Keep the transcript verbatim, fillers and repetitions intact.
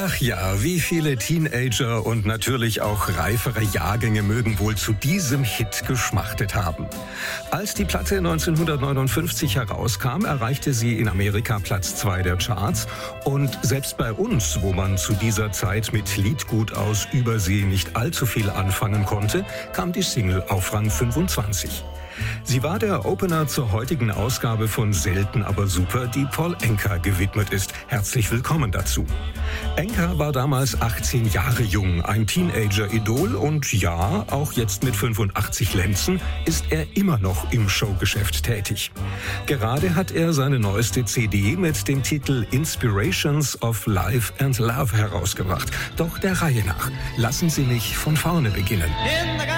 Ach ja, wie viele Teenager und natürlich auch reifere Jahrgänge mögen wohl zu diesem Hit geschmachtet haben. Als die Platte neunzehnhundertneunundfünfzig herauskam, erreichte sie in Amerika Platz zwei der Charts. Und selbst bei uns, wo man zu dieser Zeit mit Liedgut aus Übersee nicht allzu viel anfangen konnte, kam die Single auf Rang fünfundzwanzig. Sie war der Opener zur heutigen Ausgabe von Selten aber super, die Paul Anka gewidmet ist. Herzlich willkommen dazu. Anka war damals achtzehn Jahre jung, ein Teenager-Idol und ja, auch jetzt mit fünfundachtzig Lenzen ist er immer noch im Showgeschäft tätig. Gerade hat er seine neueste C D mit dem Titel Inspirations of Life and Love herausgebracht. Doch der Reihe nach. Lassen Sie mich von vorne beginnen.